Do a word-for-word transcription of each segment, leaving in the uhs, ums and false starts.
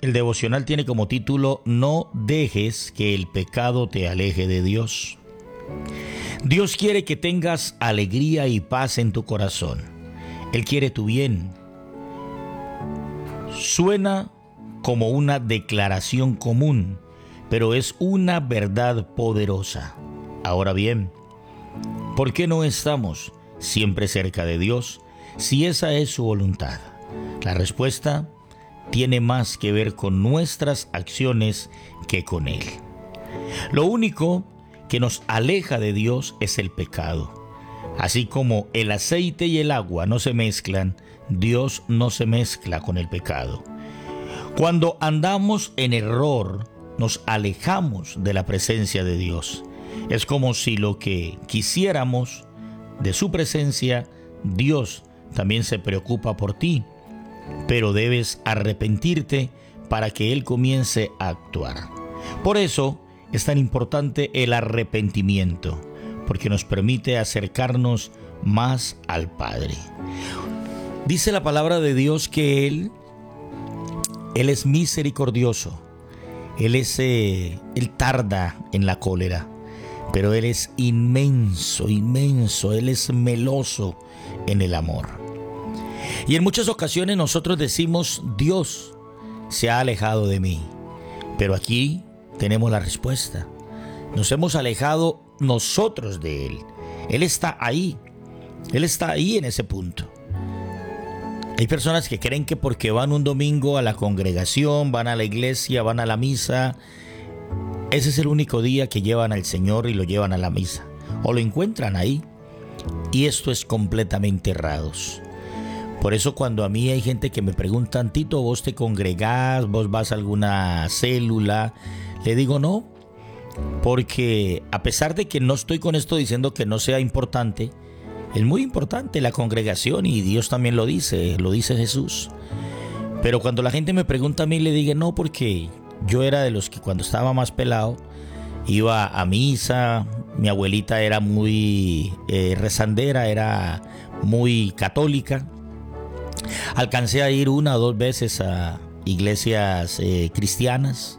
el devocional tiene como título: No dejes que el pecado te aleje de Dios. Dios quiere que tengas alegría y paz en tu corazón. Él quiere tu bien. Suena como una declaración común, pero es una verdad poderosa. Ahora bien, ¿por qué no estamos siempre cerca de Dios si esa es su voluntad? La respuesta tiene más que ver con nuestras acciones que con Él. Lo único que nos aleja de Dios es el pecado. Así como el aceite y el agua no se mezclan, Dios no se mezcla con el pecado. Cuando andamos en error, nos alejamos de la presencia de Dios. Es como si lo que quisiéramos de su presencia, Dios también se preocupa por ti, pero debes arrepentirte para que Él comience a actuar. Por eso es tan importante el arrepentimiento, porque nos permite acercarnos más al Padre. Dice la palabra de Dios que Él, Él es misericordioso. Él es, eh, Él tarda en la cólera, pero Él es inmenso, inmenso. Él es meloso en el amor. Y en muchas ocasiones nosotros decimos: Dios se ha alejado de mí. Pero aquí tenemos la respuesta. Nos hemos alejado nosotros de Él. Él está ahí. Él está ahí en ese punto. Hay personas que creen que porque van un domingo a la congregación, van a la iglesia, van a la misa, ese es el único día que llevan al Señor y lo llevan a la misa, o lo encuentran ahí. Y esto es completamente errado. Por eso cuando a mí hay gente que me preguntan: Tito, ¿vos te congregás? ¿Vos vas a alguna célula? Le digo no, porque a pesar de que no estoy con esto diciendo que no sea importante, es muy importante la congregación y Dios también lo dice, lo dice Jesús. Pero cuando la gente me pregunta a mí, le digo no, porque yo era de los que cuando estaba más pelado iba a misa. Mi abuelita era muy eh, rezandera, era muy católica. Alcancé a ir una o dos veces a iglesias eh, cristianas.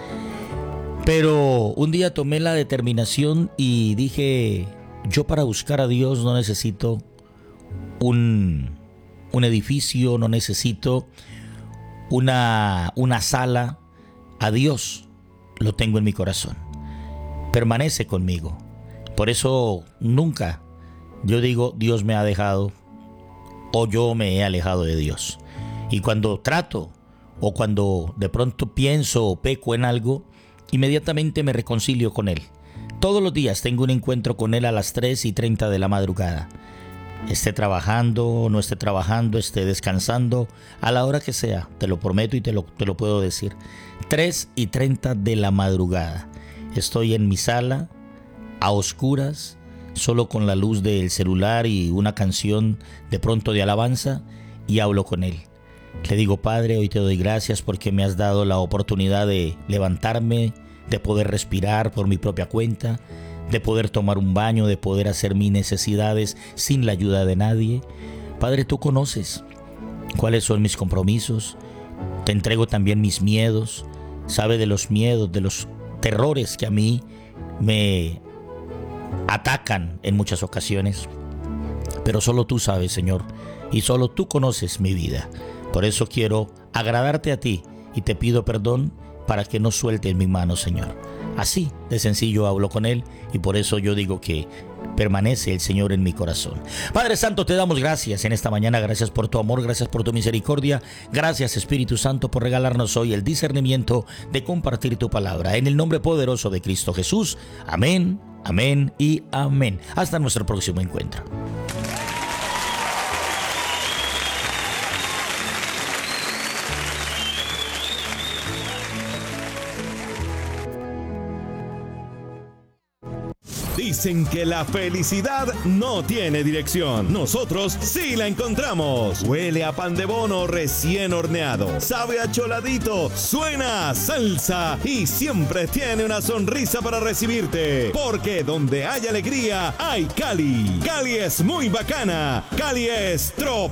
Pero un día tomé la determinación y dije: yo para buscar a Dios no necesito un, un edificio, no necesito una, una sala. A Dios lo tengo en mi corazón. Permanece conmigo. Por eso nunca yo digo Dios me ha dejado o yo me he alejado de Dios. Y cuando trato o cuando de pronto pienso o peco en algo, inmediatamente me reconcilio con Él. Todos los días tengo un encuentro con Él a las tres y treinta de la madrugada. Esté trabajando, no esté trabajando, esté descansando, a la hora que sea, te lo prometo y te lo, te lo puedo decir. tres y treinta de la madrugada. Estoy en mi sala, a oscuras, solo con la luz del celular y una canción de pronto de alabanza, y hablo con Él. Le digo: Padre, hoy te doy gracias porque me has dado la oportunidad de levantarme, de poder respirar por mi propia cuenta, de poder tomar un baño, de poder hacer mis necesidades sin la ayuda de nadie. Padre, tú conoces cuáles son mis compromisos. Te entrego también mis miedos. Sabe de los miedos, de los terrores que a mí me atacan en muchas ocasiones. Pero solo tú sabes, Señor, y solo tú conoces mi vida. Por eso quiero agradarte a ti y te pido perdón para que no sueltes mi mano, Señor. Así de sencillo hablo con Él y por eso yo digo que permanece el Señor en mi corazón. Padre Santo, te damos gracias en esta mañana. Gracias por tu amor, gracias por tu misericordia. Gracias, Espíritu Santo, por regalarnos hoy el discernimiento de compartir tu palabra. En el nombre poderoso de Cristo Jesús. Amén, amén y amén. Hasta nuestro próximo encuentro. Dicen que la felicidad no tiene dirección. Nosotros sí la encontramos. Huele a pan de bono recién horneado. Sabe a choladito. Suena a salsa. Y siempre tiene una sonrisa para recibirte. Porque donde hay alegría, hay Cali. Cali es muy bacana. Cali es trop.